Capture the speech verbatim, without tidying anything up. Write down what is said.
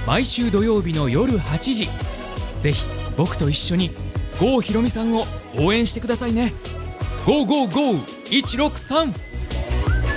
毎週土曜日の夜はちじ。ぜひ僕と一緒に郷ひろみさんを応援してくださいね。ゴーゴーゴーいちろくさん